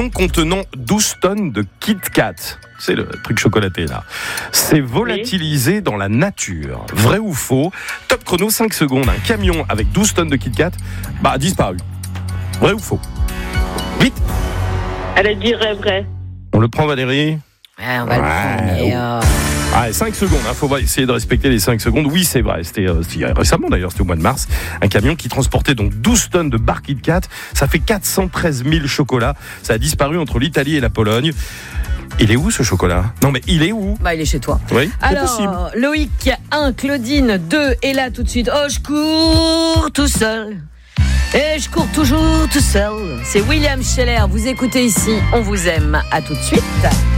camion contenant 12 tonnes de Kit Kat. C'est le truc chocolaté là. C'est volatilisé dans la nature. Vrai ou faux? Top chrono, 5 secondes. Un camion avec 12 tonnes de Kit Kat a disparu. Vrai ou faux? Vite. Elle dirait vrai. On le prend, Valérie? On va le prendre. Ah, 5 secondes, faut essayer de respecter les 5 secondes. Oui, c'est vrai, c'était récemment d'ailleurs, c'était au mois de mars. Un camion qui transportait donc 12 tonnes de barres Kit Kat. Ça fait 413 000 chocolats. Ça a disparu entre l'Italie et la Pologne. Il est où ce chocolat? Non mais il est où? Il est chez toi. Oui, alors, c'est possible. Loïc 1, Claudine 2, et là tout de suite. Oh, je cours tout seul. Et je cours toujours tout seul. C'est William Scheller. Vous écoutez ici, on vous aime. À tout de suite.